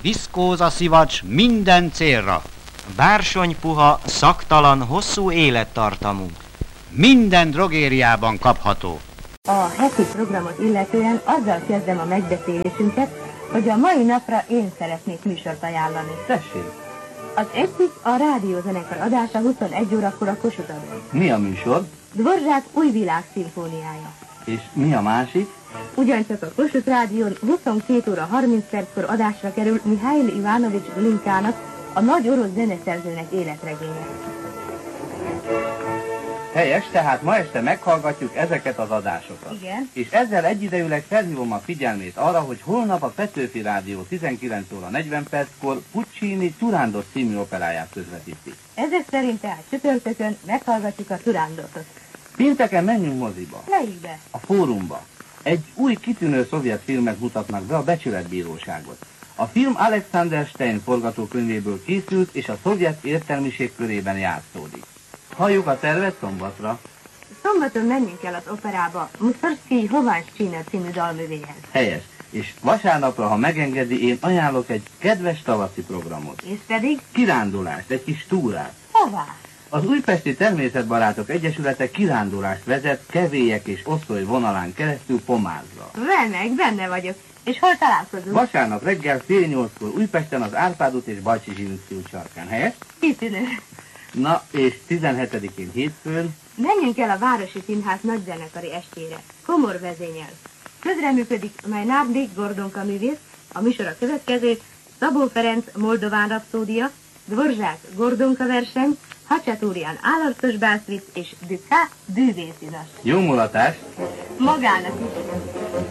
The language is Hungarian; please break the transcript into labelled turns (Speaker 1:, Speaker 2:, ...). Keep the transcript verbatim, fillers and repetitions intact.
Speaker 1: Viszkóza szivacs minden célra.
Speaker 2: Bársony puha, szaktalan, hosszú élettartamú.
Speaker 1: Minden drogériában kapható.
Speaker 3: A heti programot illetően azzal kezdem a megbeszélésünket, hogy a mai napra én szeretnék műsort ajánlani.
Speaker 4: Tessék!
Speaker 3: Az egyik a rádiózenekar adása huszonegy órakor a Kossuth Radón.
Speaker 4: Mi a műsor?
Speaker 3: Dvorzsák új világ szimfóniája.
Speaker 4: És mi a másik?
Speaker 3: Ugyancsak a Kossuth Rádión huszonkét óra harminc perckor adásra kerül Mihail Ivanovics Glinkának, a nagy orosz zeneszerzőnek életregénye.
Speaker 4: Helyes, tehát ma este meghallgatjuk ezeket az adásokat.
Speaker 3: Igen.
Speaker 4: És ezzel egyidejűleg felhívom a figyelmét arra, hogy holnap a Petőfi Rádió tizenkilenc óra negyven perckor Puccini Turandot című operáját közvetíti.
Speaker 3: Ezek szerint tehát csütörtökön meghallgatjuk a Turandotot.
Speaker 4: Pénteken menjünk moziba.
Speaker 3: Melyikbe? be.
Speaker 4: A Fórumba. Egy új kitűnő szovjet filmet mutatnak be, a Becsületbíróságot. A film Alexander Stein forgatókönyvéből készült, és a szovjet értelmiség körében játszódik. Halljuk a tervet szombatra.
Speaker 3: Szombaton menjünk el az operába Mussorgsky Hovánszcsina című dalművéhez.
Speaker 4: Helyes. És vasárnapra, ha megengedi, én ajánlok egy kedves tavaszi programot.
Speaker 3: És pedig?
Speaker 4: Kirándulást, egy kis túrát.
Speaker 3: Hová?
Speaker 4: Az Újpesti Természetbarátok Egyesülete kirándulást vezet Kevélyek és Osztoly vonalán keresztül Pomázra.
Speaker 3: Remek, benne vagyok. És hol találkozunk?
Speaker 4: Vasárnap reggel fél nyolckor Újpesten az Árpád út és Bajcsi Zsilinszky út sarkán. Helyes?
Speaker 3: Kitűnő.
Speaker 4: Na, és tizenhetedikén hétfőn?
Speaker 3: Menjünk el a Városi Színház nagyzenekari estjére. Komor vezényel. Közreműködik Majnárdi Gordonka művész, a műsor a következő: Szabó Ferenc Moldován rapszódia, Dvorzsák Gordonka verseny, Hacsatúrián állarcos bászvic és Dukas bűvészinas.
Speaker 4: Jó mulatást!
Speaker 3: Magának is.